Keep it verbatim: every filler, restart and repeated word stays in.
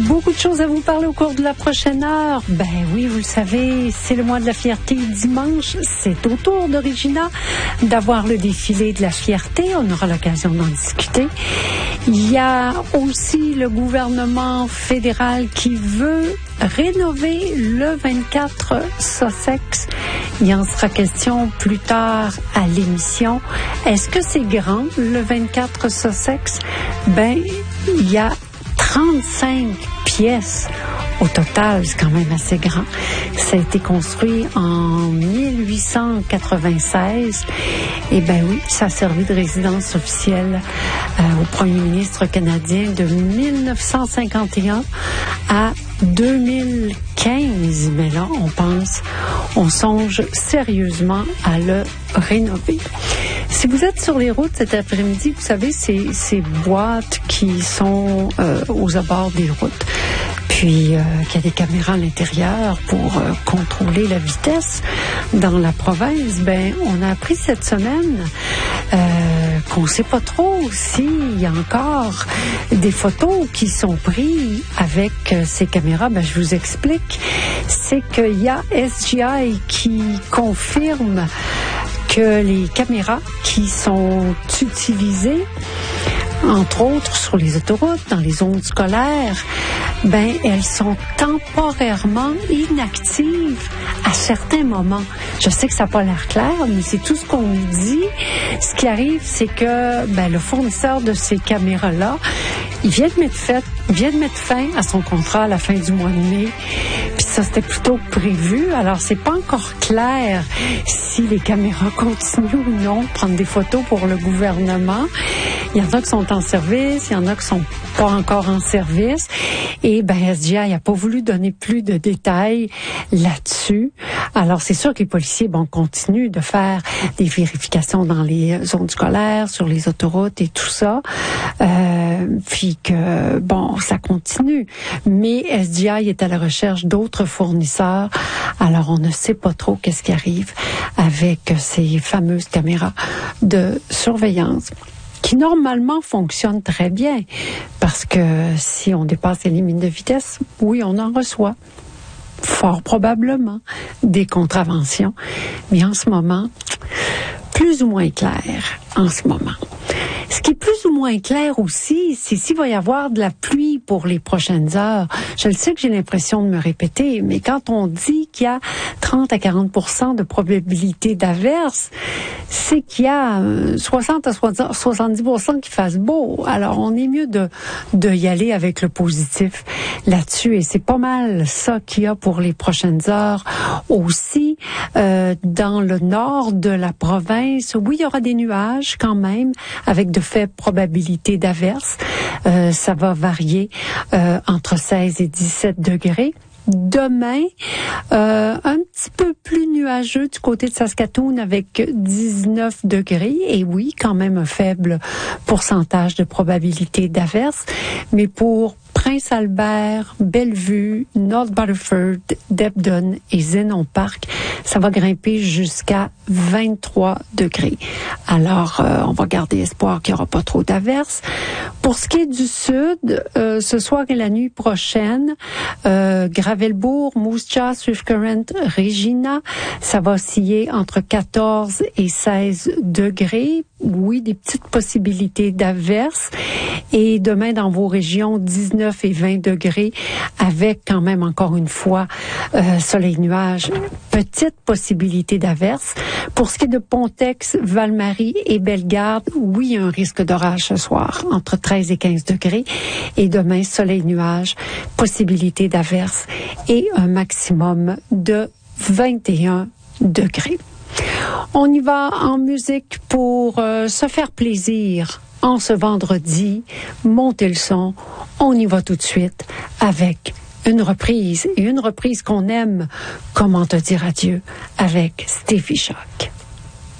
Beaucoup de choses à vous parler au cours de la prochaine heure. Ben oui, vous le savez, c'est le mois de la fierté dimanche. C'est au tour de Regina d'avoir le défilé de la fierté. On aura l'occasion d'en discuter. Il y a aussi le gouvernement fédéral qui veut rénover le vingt-quatre Sussex. Il en sera question plus tard à l'émission. Est-ce que c'est grand, le vingt-quatre Sussex? Ben, il y a trente-cinq pièces au total, c'est quand même assez grand. Ça a été construit en mille huit cent quatre-vingt-seize. Et ben oui, ça a servi de résidence officielle euh, au premier ministre canadien de mille neuf cent cinquante et un à deux mille quinze. Mais là, on pense, on songe sérieusement à le rénover. Si vous êtes sur les routes cet après-midi, vous savez, ces, ces boîtes qui sont euh, aux abords des routes, puis euh, qu'il y a des caméras à l'intérieur pour euh, contrôler la vitesse dans la province, ben on a appris cette semaine euh, qu'on ne sait pas trop s'il y a encore des photos qui sont prises avec euh, ces caméras. Ben je vous explique, c'est qu'il y a S G I qui confirme que les caméras qui sont utilisées, entre autres sur les autoroutes, dans les zones scolaires, ben elles sont temporairement inactives à certains moments. Je sais que ça n'a pas l'air clair, mais c'est tout ce qu'on nous dit. Ce qui arrive, c'est que ben, le fournisseur de ces caméras-là, il vient de mettre fin, vient de mettre fin à son contrat à la fin du mois de mai. Puis ça, c'était plutôt prévu. Alors, c'est pas encore clair si les caméras continuent ou non de prendre des photos pour le gouvernement. Il y en a qui sont en service, il y en a qui sont pas encore en service. Et ben S G I n'a pas voulu donner plus de détails là-dessus. Alors, c'est sûr que les policiers, bon, continuent de faire des vérifications dans les zones scolaires, sur les autoroutes et tout ça. Euh, puis que, bon, ça continue. Mais S G I est à la recherche d'autres fournisseurs. Alors, on ne sait pas trop qu'est-ce qui arrive avec ces fameuses caméras de surveillance, qui normalement fonctionne très bien, parce que si on dépasse les limites de vitesse, oui, on en reçoit fort probablement des contraventions, mais en ce moment, plus ou moins clair en ce moment. Ce qui est plus ou moins clair aussi, c'est s'il va y avoir de la pluie pour les prochaines heures. Je le sais que j'ai l'impression de me répéter, mais quand on dit qu'il y a trente à quarante pour cent de probabilité d'averse, c'est qu'il y a soixante à soixante-dix pour cent qui fasse beau. Alors, on est mieux de, de y aller avec le positif là-dessus. Et c'est pas mal ça qu'il y a pour les prochaines heures. Aussi, euh, dans le nord de la province, oui, il y aura des nuages quand même, avec de faibles probabilités d'averse. Euh, ça va varier euh, entre seize et dix-sept degrés. Demain, euh, un petit peu plus nuageux du côté de Saskatoon avec dix-neuf degrés. Et oui, quand même un faible pourcentage de probabilité d'averse. Mais pour Prince Albert, Bellevue, North Battleford, Debden et Zenon Park, ça va grimper jusqu'à vingt-trois degrés. Alors, euh, on va garder espoir qu'il n'y aura pas trop d'averses. Pour ce qui est du sud, euh, ce soir et la nuit prochaine, euh, Gravelbourg, Moose Jaw, Swift Current, Regina, ça va osciller entre quatorze et seize degrés. Oui, des petites possibilités d'averses. Et demain, dans vos régions, dix-neuf et vingt degrés, avec quand même, encore une fois, euh, soleil-nuage. Petite possibilité d'averse. Pour ce qui est de Pontex, Val-Marie et Bellegarde, oui, il y a un risque d'orage ce soir, entre treize et quinze degrés. Et demain, soleil-nuage, possibilité d'averse et un maximum de vingt et un degrés. On y va en musique pour euh, se faire plaisir en ce vendredi. Montez le son. On y va tout de suite avec une reprise, et une reprise qu'on aime, Comment te dire adieu, avec Stevie Shock.